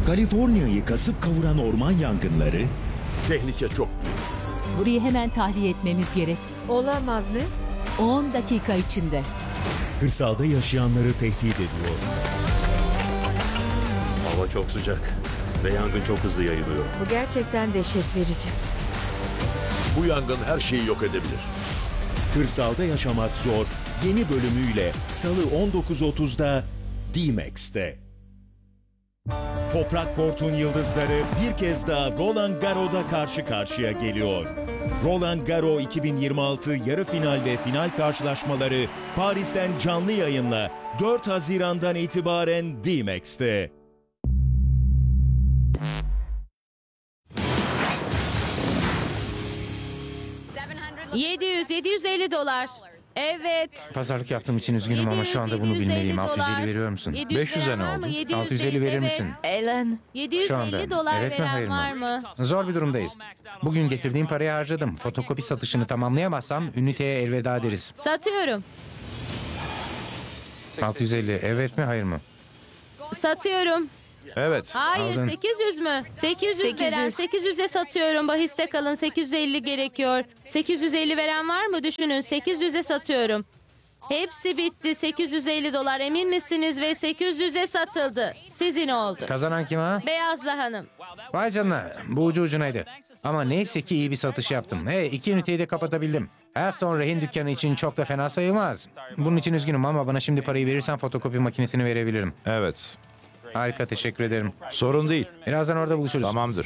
Kaliforniya'yı kasıp kavuran orman yangınları, Tehlike çok büyük. Burayı hemen tahliye etmemiz gerek. Olamaz ne? 10 dakika içinde. kırsalda yaşayanları tehdit ediyor. Hava çok sıcak ve yangın çok hızlı yayılıyor. Bu gerçekten dehşet verici. Bu yangın her şeyi yok edebilir. Kırsalda yaşamak zor yeni bölümüyle Salı 19.30'da D-Max'te. Toprak Kort'un yıldızları bir kez daha Roland Garros'da karşı karşıya geliyor. Roland Garros 2026 yarı final ve final karşılaşmaları Paris'ten canlı yayınla 4 Haziran'dan itibaren D-Max'te. 750 dolar. Evet. Pazarlık yaptığım için üzgünüm ama şu anda bunu bilmeliyim. 650 veriyor musun? 500'e ne oldu? 650 verir misin? Ellen. 750 Şu anda. dolar Evet mi, veren hayır mı? var mı? Zor bir durumdayız. Bugün getirdiğim parayı harcadım. Fotokopi satışını tamamlayamazsam üniteye elveda deriz. Satıyorum. 650 evet mi hayır mı? Satıyorum. Evet. Hayır, Aldın. 800 mü? 800 veren. 800'e satıyorum. Bahiste kalın. 850 gerekiyor. 850 veren var mı? Düşünün. 800'e satıyorum. Hepsi bitti. 850 dolar. Emin misiniz? Ve 800'e satıldı. Sizin oldu. Kazanan kim ha? Beyazlı Hanım. Vay canına. Bu ucu ucunaydı. Ama neyse ki iyi bir satış yaptım. Hey, 2 üniteyi de kapatabildim. Afton rehin dükkanı için çok da fena sayılmaz. Bunun için üzgünüm ama bana şimdi parayı verirsen fotokopi makinesini verebilirim. Evet. Harika, teşekkür ederim. Sorun değil. Birazdan orada buluşuruz. Tamamdır.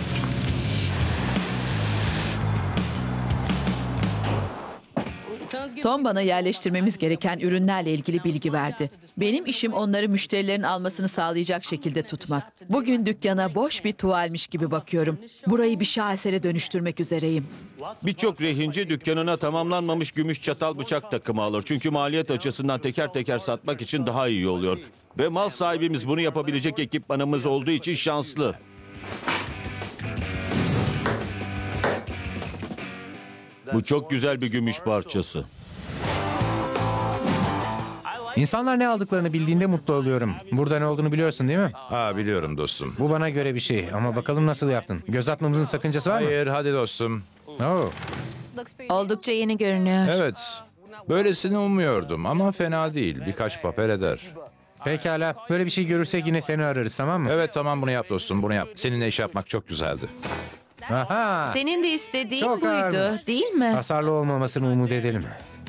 Tom bana yerleştirmemiz gereken ürünlerle ilgili bilgi verdi. Benim işim onları müşterilerin almasını sağlayacak şekilde tutmak. Bugün dükkana boş bir tuvalmiş gibi bakıyorum. Burayı bir şahesere dönüştürmek üzereyim. Birçok rehinci dükkanına tamamlanmamış gümüş çatal bıçak takımı alır. Çünkü maliyet açısından teker teker satmak için daha iyi oluyor. Ve mal sahibimiz bunu yapabilecek ekipmanımız olduğu için şanslı. Bu çok güzel bir gümüş parçası. İnsanlar ne aldıklarını bildiğinde mutlu oluyorum. Burada ne olduğunu biliyorsun değil mi? Ha, biliyorum dostum. Bu bana göre bir şey ama bakalım nasıl yaptın. Göz atmamızın sakıncası var mı? Hayır, hadi dostum. Oo. Oldukça yeni görünüyor. Evet. Böylesini ummuyordum ama fena değil. Birkaç papel eder. Pekala. Böyle bir şey görürsek yine seni ararız, tamam mı? Evet, tamam, bunu yap dostum, bunu yap. Seninle iş yapmak çok güzeldi. Aha. Senin de istediğin Çok buydu, ağırmış. değil mi? Hasarlı olmamasını umut edelim.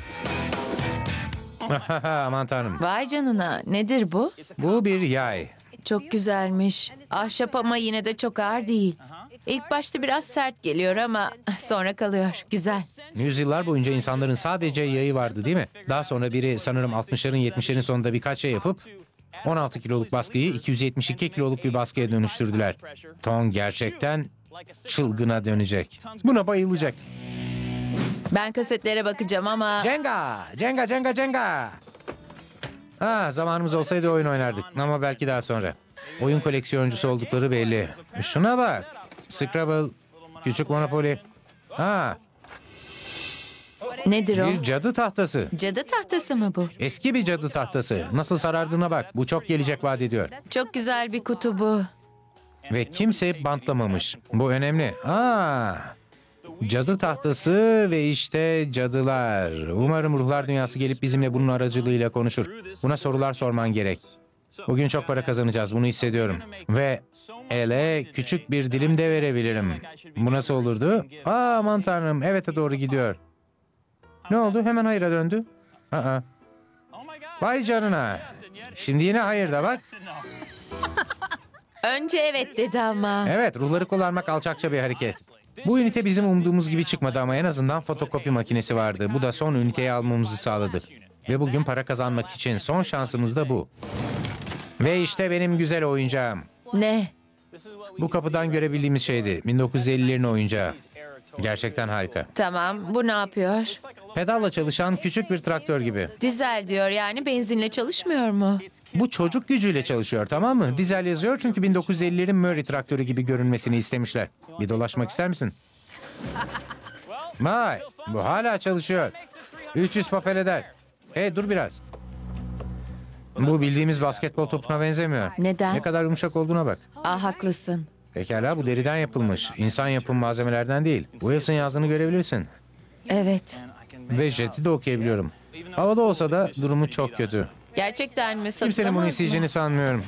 Aman tanrım. Vay canına. Nedir bu? Bu bir yay. Çok güzelmiş. Ahşap ama yine de çok ağır değil. İlk başta biraz sert geliyor ama sonra kalıyor. Güzel. Yüzyıllar boyunca insanların sadece yayı vardı değil mi? Daha sonra biri sanırım 60'ların 70'lerin sonunda birkaç şey yapıp 16 kiloluk baskıyı 272 kiloluk bir baskıya dönüştürdüler. Ton gerçekten çılgına dönecek. Buna bayılacak. Ben kasetlere bakacağım ama... Jenga! Jenga, Jenga, Jenga! Ha, zamanımız olsaydı oyun oynardık ama belki daha sonra. Oyun koleksiyoncusu oldukları belli. Şuna bak. Scrabble, küçük Monopoly. Ha, Nedir o? bir cadı tahtası. Cadı tahtası mı bu? Eski bir cadı tahtası. Nasıl sarardığına bak. Bu çok gelecek vaat ediyor. Çok güzel bir kutu bu. Ve kimse bantlamamış. Bu önemli. Cadı tahtası ve işte cadılar. Umarım ruhlar dünyası gelip bizimle bunun aracılığıyla konuşur. Buna sorular sorman gerek. Bugün çok para kazanacağız, bunu hissediyorum. Ve ele küçük bir dilim de verebilirim. Bu nasıl olurdu? Aman tanrım, evet'e doğru gidiyor. Ne oldu? Hemen hayıra döndü. Vay canına. Şimdi yine hayır da bak. Önce evet dedi ama. Evet, ruhları kullanmak alçakça bir hareket. Bu ünite bizim umduğumuz gibi çıkmadı ama en azından fotokopi makinesi vardı. Bu da son üniteyi almamızı sağladı. Ve bugün para kazanmak için son şansımız da bu. Ve işte benim güzel oyuncağım. Ne? Bu kapıdan görebildiğimiz şeydi. 1950'lerin oyuncağı. Gerçekten harika. Tamam, bu ne yapıyor? Pedalla çalışan küçük bir traktör gibi. Dizel diyor, yani benzinle çalışmıyor mu? Bu çocuk gücüyle çalışıyor, tamam mı? Dizel yazıyor çünkü 1950'lerin Murray traktörü gibi görünmesini istemişler. Bir dolaşmak ister misin? Vay, bu hala çalışıyor. 300 papel eder. Hey, dur biraz. Bu bildiğimiz basketbol topuna benzemiyor. Neden? Ne kadar yumuşak olduğuna bak. Haklısın. Pekala, bu deriden yapılmış. İnsan yapım malzemelerden değil. Wilson yazdığını görebilirsin. Evet. Ve jeti de okuyabiliyorum. Havada olsa da durumu çok kötü. Gerçekten mi? Kimsenin bunu isteyeceğini sanmıyorum.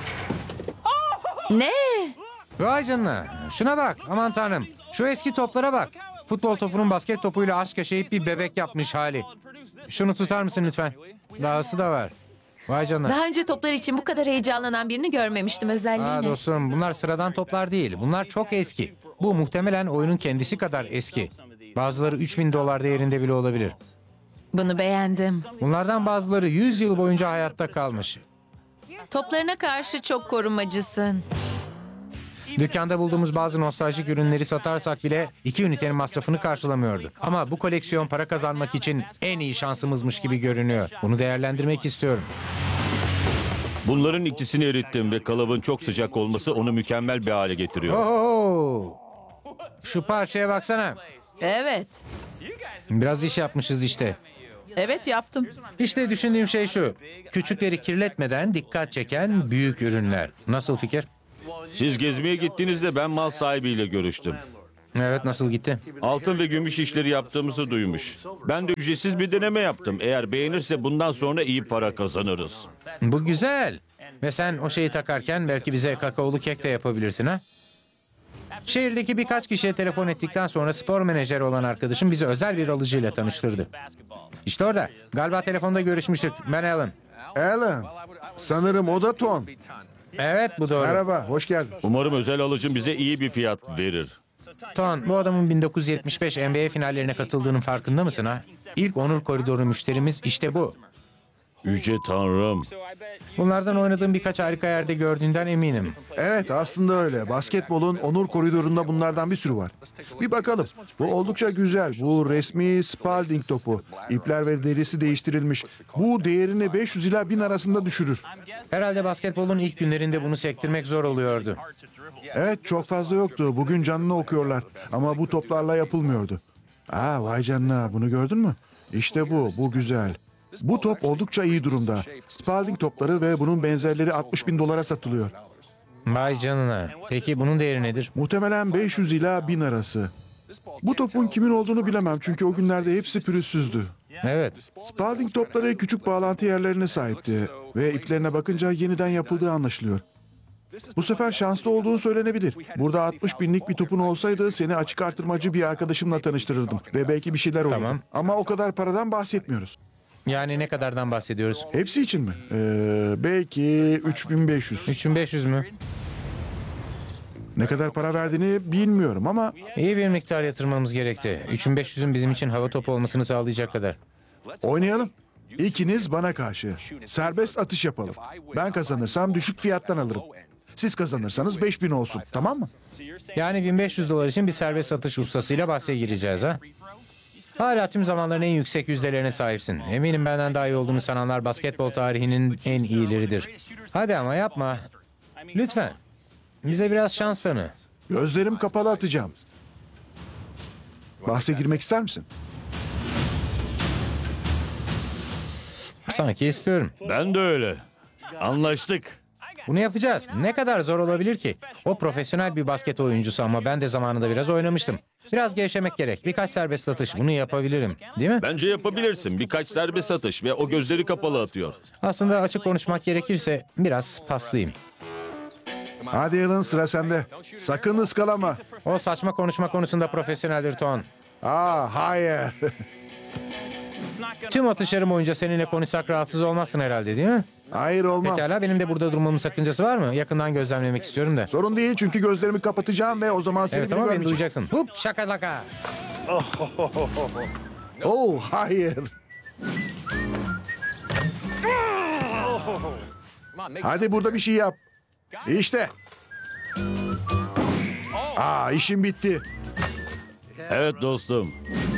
Ne? Vay canına. Şuna bak. Aman tanrım. Şu eski toplara bak. Futbol topunun basket topuyla aşk yaşayıp bir bebek yapmış hali. Şunu tutar mısın lütfen? Dahası da var. Vay canına. Daha önce toplar için bu kadar heyecanlanan birini görmemiştim özelliğine. Dostum, bunlar sıradan toplar değil. Bunlar çok eski. Bu muhtemelen oyunun kendisi kadar eski. Bazıları $3000 değerinde bile olabilir. Bunu beğendim. Bunlardan bazıları 100 yıl boyunca hayatta kalmış. Toplarına karşı çok korumacısın. Dükkanda bulduğumuz bazı nostaljik ürünleri satarsak bile 2 ünitenin masrafını karşılamıyordu. Ama bu koleksiyon para kazanmak için en iyi şansımızmış gibi görünüyor. Bunu değerlendirmek istiyorum. Bunların ikisini erittim ve kalıbın çok sıcak olması onu mükemmel bir hale getiriyor. Oho! Şu parçaya baksana. Evet. Biraz iş yapmışız işte. Evet yaptım. İşte düşündüğüm şey şu. Küçükleri kirletmeden dikkat çeken büyük ürünler. Nasıl fikir? Siz gezmeye gittiğinizde ben mal sahibiyle görüştüm. Evet, nasıl gitti? Altın ve gümüş işleri yaptığımızı duymuş. Ben de ücretsiz bir deneme yaptım. Eğer beğenirse bundan sonra iyi para kazanırız. Bu güzel. Ve sen o şeyi takarken belki bize kakaolu kek de yapabilirsin ha? Şehirdeki birkaç kişiye telefon ettikten sonra spor menajeri olan arkadaşım bizi özel bir alıcıyla tanıştırdı. İşte orada. Galiba telefonda görüşmüştük. Ben Alan. Alan, sanırım o da Ton. Evet, bu doğru. Merhaba, hoş geldin. Umarım özel alıcım bize iyi bir fiyat verir. Ton, bu adamın 1975 NBA finallerine katıldığının farkında mısın ha? İlk onur koridoru müşterimiz işte bu. Yüce Tanrım. Bunlardan oynadığım birkaç harika yerde gördüğünden eminim. Evet, aslında öyle. Basketbolun onur koridorunda bunlardan bir sürü var. Bir bakalım. Bu oldukça güzel. Bu resmi Spalding topu. İpler ve derisi değiştirilmiş. Bu değerini 500 ila 1000 arasında düşürür. Herhalde basketbolun ilk günlerinde bunu sektirmek zor oluyordu. Evet, çok fazla yoktu. Bugün canını okuyorlar. Ama bu toplarla yapılmıyordu. Vay canına, bunu gördün mü? İşte bu güzel. Bu top oldukça iyi durumda. Spalding topları ve bunun benzerleri $60.000 satılıyor. Vay canına. Peki bunun değeri nedir? Muhtemelen 500 ila 1000 arası. Bu topun kimin olduğunu bilemem çünkü o günlerde hepsi pürüzsüzdü. Evet. Spalding topları küçük bağlantı yerlerine sahipti ve iplerine bakınca yeniden yapıldığı anlaşılıyor. Bu sefer şanslı olduğun söylenebilir. Burada 60 binlik bir topun olsaydı seni açık artırmacı bir arkadaşımla tanıştırırdım ve belki bir şeyler olurdu. Tamam. Ama o kadar paradan bahsetmiyoruz. Yani ne kadardan bahsediyoruz? Hepsi için mi? Belki 3500. 3500 mü? Ne kadar para verdiğini bilmiyorum ama İyi bir miktar yatırmamız gerekti. 3500'ün bizim için hava topu olmasını sağlayacak kadar. oynayalım. İkiniz bana karşı. Serbest atış yapalım. Ben kazanırsam düşük fiyattan alırım. Siz kazanırsanız 5000 olsun. Tamam mı? Yani $1500 için bir serbest atış ustasıyla bahse gireceğiz ha? Hala tüm zamanların en yüksek yüzdelerine sahipsin. Eminim benden daha iyi olduğunu sananlar basketbol tarihinin en iyileridir. Hadi ama yapma. Lütfen. Bize biraz şans tanı. Gözlerim kapalı atacağım. Bahse girmek ister misin? Sanki istiyorum. Ben de öyle. Anlaştık. Bunu yapacağız. Ne kadar zor olabilir ki? O profesyonel bir basket oyuncusu ama ben de zamanında biraz oynamıştım. Biraz gevşemek gerek. Birkaç serbest atış. Bunu yapabilirim. Değil mi? Bence yapabilirsin. Birkaç serbest atış ve o gözleri kapalı atıyor. Aslında açık konuşmak gerekirse biraz paslıyım. Hadi Alan, sıra sende. Sakın ıskalama. O saçma konuşma konusunda profesyoneldir Ton. Hayır. Tüm atışlarım boyunca seninle konuşsak rahatsız olmazsın herhalde, değil mi? Hayır, olmam. Pekala, benim de burada durmamın sakıncası var mı? Yakından gözlemlemek istiyorum da. Sorun değil çünkü gözlerimi kapatacağım ve o zaman seni Evet bile ama beni görmeyeceğim. duyacaksın. Hup şakalaka. Hayır. Hadi burada bir şey yap. İşte. İşim bitti. Evet dostum.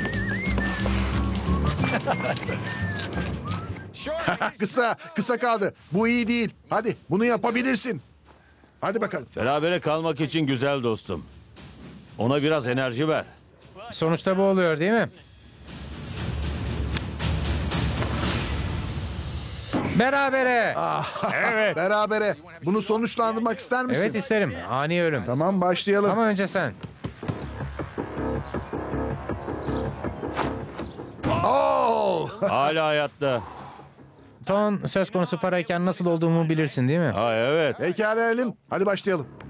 Kısa kaldı. Bu iyi değil. Hadi bunu yapabilirsin. Hadi bakalım. Berabere kalmak için güzel dostum. Ona biraz enerji ver. Sonuçta bu oluyor değil mi? Berabere. Evet. Berabere. Bunu sonuçlandırmak ister misin? Evet isterim. Ani ölüm. Tamam başlayalım. Ama önce sen. Oo! Hala hayatta. Ton söz konusu parayken nasıl olduğumu bilirsin değil mi? Ha evet. Pekala Elin. Hadi başlayalım.